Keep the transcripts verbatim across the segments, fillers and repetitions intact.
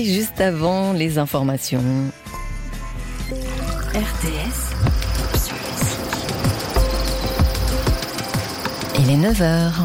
Juste avant les informations, R T S, il est neuf heures.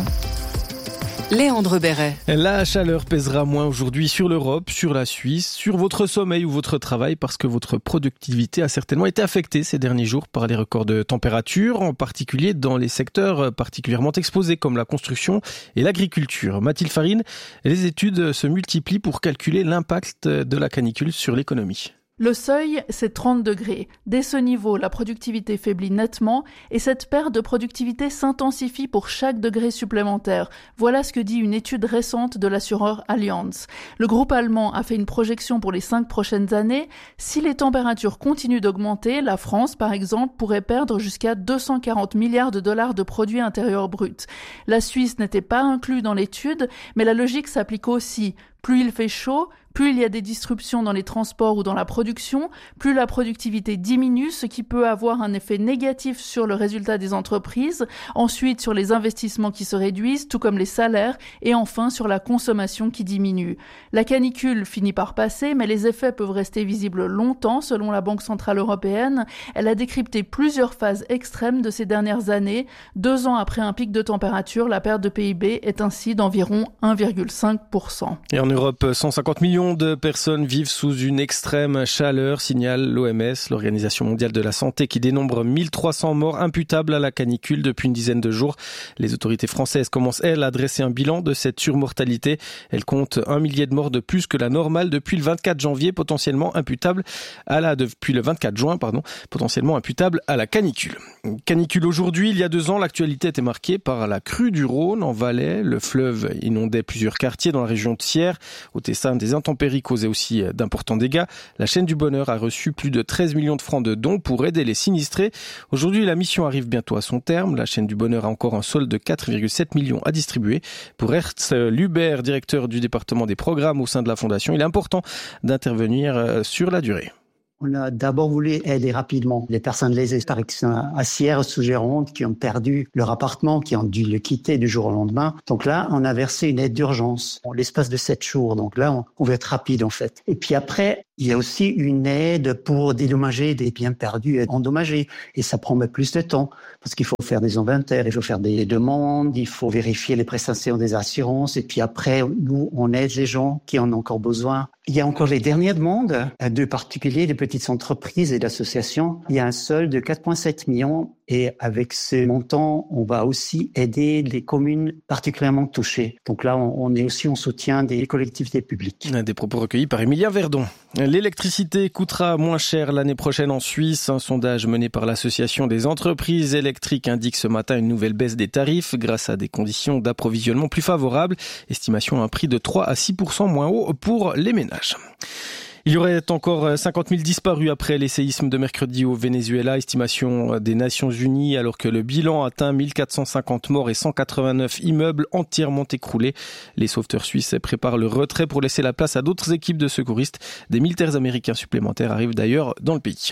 Léandre Béret. La chaleur pèsera moins aujourd'hui sur l'Europe, sur la Suisse, sur votre sommeil ou votre travail parce que votre productivité a certainement été affectée ces derniers jours par les records de température, en particulier dans les secteurs particulièrement exposés comme la construction et l'agriculture. Mathilde Farine, les études se multiplient pour calculer l'impact de la canicule sur l'économie. Le seuil, c'est trente degrés. Dès ce niveau, la productivité faiblit nettement et cette perte de productivité s'intensifie pour chaque degré supplémentaire. Voilà ce que dit une étude récente de l'assureur Allianz. Le groupe allemand a fait une projection pour les cinq prochaines années. Si les températures continuent d'augmenter, la France, par exemple, pourrait perdre jusqu'à deux cent quarante milliards de dollars de produits intérieurs bruts. La Suisse n'était pas inclue dans l'étude, mais la logique s'applique aussi. Plus il fait chaud, plus il y a des disruptions dans les transports ou dans la production, plus la productivité diminue, ce qui peut avoir un effet négatif sur le résultat des entreprises, ensuite sur les investissements qui se réduisent, tout comme les salaires, et enfin sur la consommation qui diminue. La canicule finit par passer, mais les effets peuvent rester visibles longtemps, selon la Banque centrale européenne. Elle a décrypté plusieurs phases extrêmes de ces dernières années. Deux ans après un pic de température, la perte de P I B est ainsi d'environ un virgule cinq pour cent. Et en Europe, cent cinquante millions de personnes vivent sous une extrême chaleur, signale l'O M S, l'Organisation mondiale de la santé, qui dénombre mille trois cents morts imputables à la canicule depuis une dizaine de jours. Les autorités françaises commencent, elles, à dresser un bilan de cette surmortalité. Elles comptent un millier de morts de plus que la normale depuis le vingt-quatre janvier, potentiellement imputable à la, depuis le vingt-quatre juin, pardon, potentiellement imputable à la canicule. Canicule aujourd'hui, il y a deux ans, l'actualité était marquée par la crue du Rhône en Valais. Le fleuve inondait plusieurs quartiers dans la région de Sierre. Au Tessin, des intempéries causaient aussi d'importants dégâts. La chaîne du bonheur a reçu plus de treize millions de francs de dons pour aider les sinistrés. Aujourd'hui, la mission arrive bientôt à son terme. La chaîne du bonheur a encore un solde de quatre virgule sept millions à distribuer. Pour Hertz Lubert, directeur du département des programmes au sein de la Fondation, il est important d'intervenir sur la durée. On a d'abord voulu aider rapidement les personnes lésées, par exemple à Sierre, sous Gironde, qui ont perdu leur appartement, qui ont dû le quitter du jour au lendemain. Donc là, on a versé une aide d'urgence en l'espace de sept jours. Donc là, on, on veut être rapide en fait. Et puis après, il y a aussi une aide pour dédommager des biens perdus et endommagés. Et ça prend plus de temps parce qu'il faut faire des inventaires, il faut faire des demandes, il faut vérifier les prestations des assurances. Et puis après, nous, on aide les gens qui en ont encore besoin. Il y a encore les dernières demandes de particuliers, de petites entreprises et d'associations. Il y a un solde de quatre virgule sept millions et avec ce montant, on va aussi aider les communes particulièrement touchées. Donc là, on est aussi en soutien des collectivités publiques. Des propos recueillis par Emilia Verdon. L'électricité coûtera moins cher l'année prochaine en Suisse. Un sondage mené par l'Association des entreprises électriques indique ce matin une nouvelle baisse des tarifs grâce à des conditions d'approvisionnement plus favorables. Estimation à un prix de trois à six pour cent moins haut pour les ménages. Il y aurait encore cinquante mille disparus après les séismes de mercredi au Venezuela, estimation des Nations Unies, alors que le bilan atteint mille quatre cent cinquante morts et cent quatre-vingt-neuf immeubles entièrement écroulés. Les sauveteurs suisses préparent le retrait pour laisser la place à d'autres équipes de secouristes. Des militaires américains supplémentaires arrivent d'ailleurs dans le pays.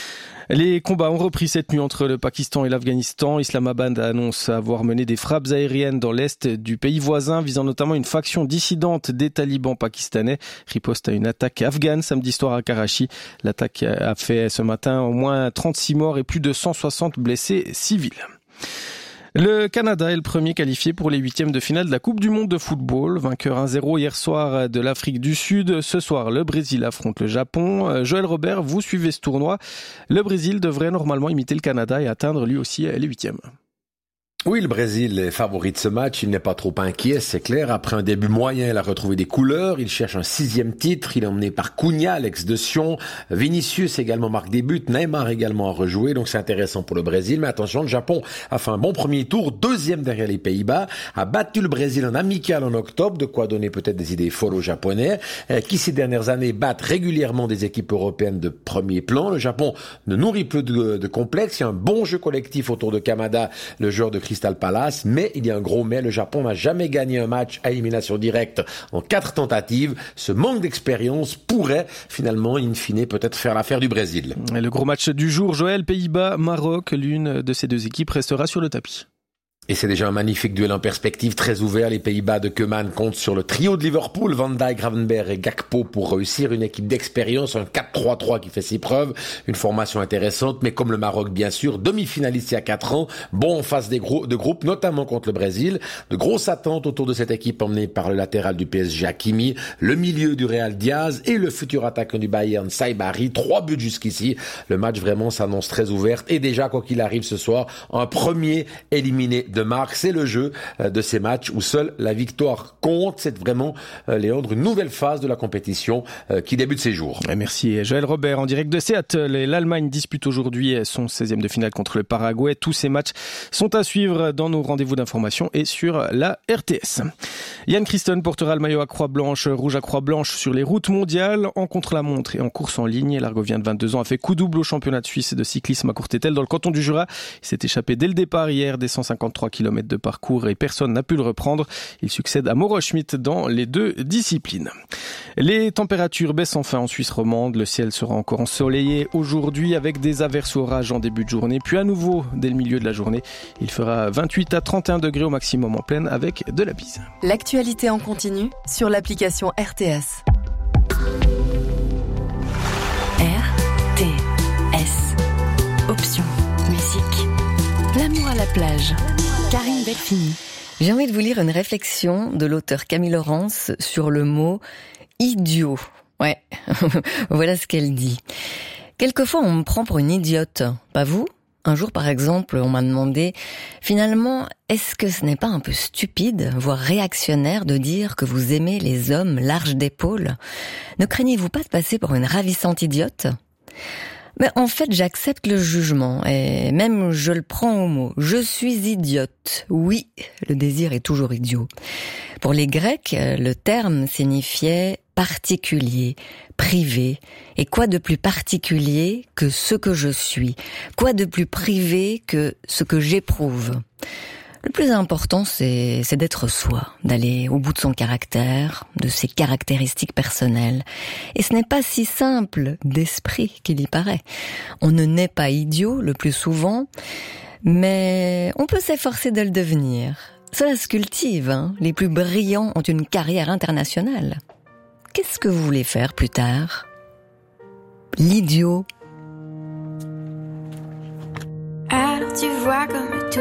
Les combats ont repris cette nuit entre le Pakistan et l'Afghanistan. Islamabad annonce avoir mené des frappes aériennes dans l'est du pays voisin, visant notamment une faction dissidente des talibans pakistanais. Riposte à une attaque afghane samedi soir à Karachi. L'attaque a fait ce matin au moins trente-six morts et plus de cent soixante blessés civils. Le Canada est le premier qualifié pour les huitièmes de finale de la Coupe du Monde de football. Vainqueur un zéro hier soir de l'Afrique du Sud. Ce soir, le Brésil affronte le Japon. Joël Robert, vous suivez ce tournoi. Le Brésil devrait normalement imiter le Canada et atteindre lui aussi les huitièmes. Oui, le Brésil est favori de ce match. Il n'est pas trop inquiet, c'est clair. Après un début moyen, il a retrouvé des couleurs. Il cherche un sixième titre. Il est emmené par Cunha, l'ex de Sion. Vinicius également marque des buts. Neymar également a rejoué. Donc c'est intéressant pour le Brésil. Mais attention, le Japon a fait un bon premier tour. Deuxième derrière les Pays-Bas. A battu le Brésil en amical en octobre. De quoi donner peut-être des idées folles aux Japonais, qui ces dernières années battent régulièrement des équipes européennes de premier plan. Le Japon ne nourrit plus de, de complexe. Il y a un bon jeu collectif autour de Kamada, le joueur de Crystal Palace, mais il y a un gros mais, le Japon n'a jamais gagné un match à élimination directe en quatre tentatives. Ce manque d'expérience pourrait finalement, in fine, peut-être faire l'affaire du Brésil. Le gros match du jour, Joël, Pays-Bas, Maroc, l'une de ces deux équipes restera sur le tapis. Et c'est déjà un magnifique duel en perspective, très ouvert. Les Pays-Bas de Koeman comptent sur le trio de Liverpool, Van Dijk, Gravenberch et Gakpo pour réussir. Une équipe d'expérience, un quatre trois trois qui fait ses preuves. Une formation intéressante, mais comme le Maroc, bien sûr, demi-finaliste il y a quatre ans, bon en face des gros, de groupe, notamment contre le Brésil. De grosses attentes autour de cette équipe emmenée par le latéral du P S G, Hakimi, le milieu du Real Diaz et le futur attaquant du Bayern, Saibari. Trois buts jusqu'ici. Le match vraiment s'annonce très ouvert. Et déjà, quoi qu'il arrive ce soir, un premier éliminé de marque. C'est le jeu de ces matchs où seule la victoire compte. C'est vraiment, Léandre, une nouvelle phase de la compétition qui débute ces jours. Merci Joël Robert en direct de Seattle. Et l'Allemagne dispute aujourd'hui son seizième de finale contre le Paraguay. Tous ces matchs sont à suivre dans nos rendez-vous d'information et sur la R T S. Yann Christon portera le maillot à croix blanche, rouge à croix blanche sur les routes mondiales, en contre-la-montre et en course en ligne. L'Argovien de vingt-deux ans a fait coup double au championnat de Suisse de cyclisme à Courtétel dans le canton du Jura. Il s'est échappé dès le départ hier des cent cinquante-trois kilomètres de parcours et personne n'a pu le reprendre. Il succède à Mauro Schmidt dans les deux disciplines. Les températures baissent enfin en Suisse romande. Le ciel sera encore ensoleillé aujourd'hui avec des averses orages en début de journée. Puis à nouveau, dès le milieu de la journée, il fera vingt-huit à trente et un degrés au maximum en pleine avec de la bise. L'actualité en continu sur l'application R T S. R T S. Option musique. L'amour à la plage. Karine Delphini. J'ai envie de vous lire une réflexion de l'auteur Camille Laurence sur le mot idiot. Ouais, voilà ce qu'elle dit. Quelquefois, on me prend pour une idiote. Pas vous ? Un jour, par exemple, on m'a demandé, finalement, est-ce que ce n'est pas un peu stupide, voire réactionnaire, de dire que vous aimez les hommes larges d'épaules ? Ne craignez-vous pas de passer pour une ravissante idiote ? Mais en fait, j'accepte le jugement et même je le prends au mot. Je suis idiote. Oui, le désir est toujours idiot. Pour les Grecs, le terme signifiait particulier, privé. Et quoi de plus particulier que ce que je suis ? Quoi de plus privé que ce que j'éprouve ? Le plus important, c'est, c'est d'être soi, d'aller au bout de son caractère, de ses caractéristiques personnelles. Et ce n'est pas si simple d'esprit qu'il y paraît. On ne naît pas idiot le plus souvent, mais on peut s'efforcer de le devenir. Cela se cultive, hein. Les plus brillants ont une carrière internationale. Qu'est-ce que vous voulez faire plus tard ? L'idiot. Alors tu vois comme